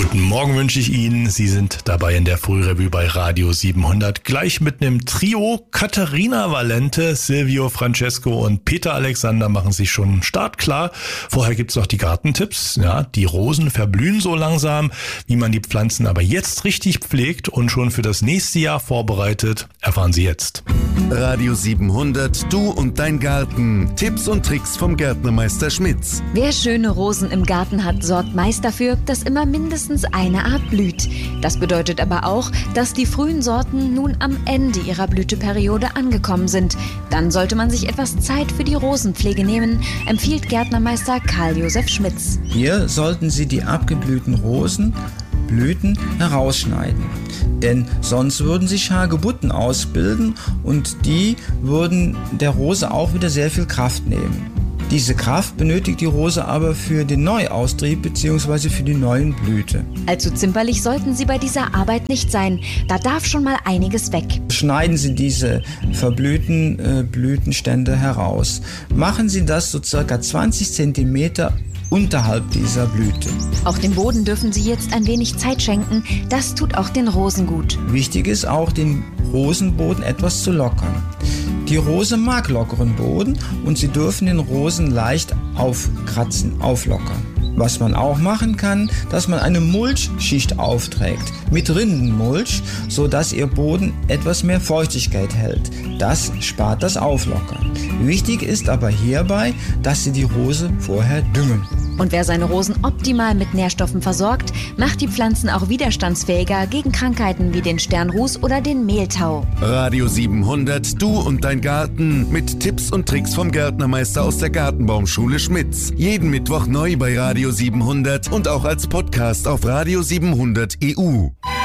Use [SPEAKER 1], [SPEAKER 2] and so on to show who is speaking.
[SPEAKER 1] Guten Morgen wünsche ich Ihnen. Sie sind dabei in der Frührevue bei Radio 700. Gleich mit einem Trio. Katharina Valente, Silvio Francesco und Peter Alexander machen sich schon startklar. Vorher gibt's noch die Gartentipps. Ja, die Rosen verblühen so langsam. Wie man die Pflanzen aber jetzt richtig pflegt und schon für das nächste Jahr vorbereitet, erfahren Sie jetzt.
[SPEAKER 2] Radio 700, du und dein Garten. Tipps und Tricks vom Gärtnermeister Schmitz.
[SPEAKER 3] Wer schöne Rosen im Garten hat, sorgt meist dafür, dass immer mindestens eine Art blüht. Das bedeutet aber auch, dass die frühen Sorten nun am Ende ihrer Blüteperiode angekommen sind. Dann sollte man sich etwas Zeit für die Rosenpflege nehmen, empfiehlt Gärtnermeister Karl-Josef Schmitz.
[SPEAKER 4] Hier sollten Sie die abgeblühten Rosenblüten herausschneiden, denn sonst würden sich Hagebutten ausbilden und die würden der Rose auch wieder sehr viel Kraft nehmen. Diese Kraft benötigt die Rose aber für den Neuaustrieb bzw. für die neuen Blüte.
[SPEAKER 3] Allzu zimperlich sollten Sie bei dieser Arbeit nicht sein. Da darf schon mal einiges weg.
[SPEAKER 4] Schneiden Sie diese verblühten Blütenstände heraus. Machen Sie das so circa 20 cm unterhalb dieser Blüte.
[SPEAKER 3] Auch dem Boden dürfen Sie jetzt ein wenig Zeit schenken. Das tut auch den Rosen gut.
[SPEAKER 4] Wichtig ist auch, den Rosenboden etwas zu lockern. Die Rose mag lockeren Boden und Sie dürfen den Rosen leicht aufkratzen, auflockern. Was man auch machen kann, dass man eine Mulchschicht aufträgt mit Rindenmulch, sodass Ihr Boden etwas mehr Feuchtigkeit hält. Das spart das Auflockern. Wichtig ist aber hierbei, dass Sie die Rose vorher düngen.
[SPEAKER 3] Und wer seine Rosen optimal mit Nährstoffen versorgt, macht die Pflanzen auch widerstandsfähiger gegen Krankheiten wie den Sternruß oder den Mehltau.
[SPEAKER 2] Radio 700, du und dein Garten mit Tipps und Tricks vom Gärtnermeister aus der Gartenbaumschule Schmitz. Jeden Mittwoch neu bei Radio 700 und auch als Podcast auf Radio 700 EU.